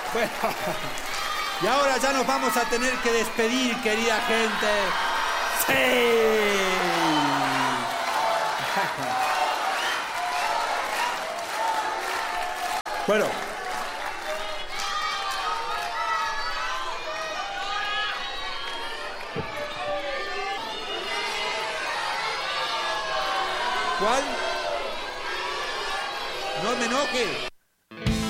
Bueno, y ahora ya nos vamos a tener que despedir, querida gente. ¡Sí! Bueno. ¿Cuál? No me enoje.